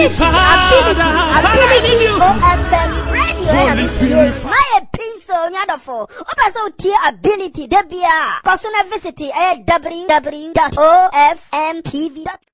Ability OFM radio. My pencil nyadofo. Opa so tier ability debia. Kosuna visit www.ofmtv.com.